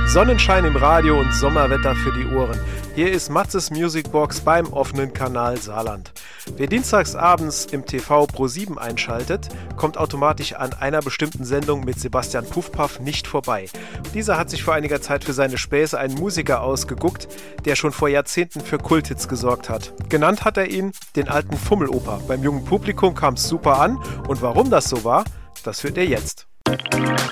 Sonnenschein im Radio und Sommerwetter für die Ohren. Hier ist Matzes Musicbox beim offenen Kanal Saarland. Wer dienstagsabends im TV Pro7 einschaltet, kommt automatisch an einer bestimmten Sendung mit Sebastian Puffpaff nicht vorbei. Dieser hat sich vor einiger Zeit für seine Späße einen Musiker ausgeguckt, der schon vor Jahrzehnten für Kulthits gesorgt hat. Genannt hat er ihn den alten Fummeloper. Beim jungen Publikum kam es super an und warum das so war, das hört ihr jetzt.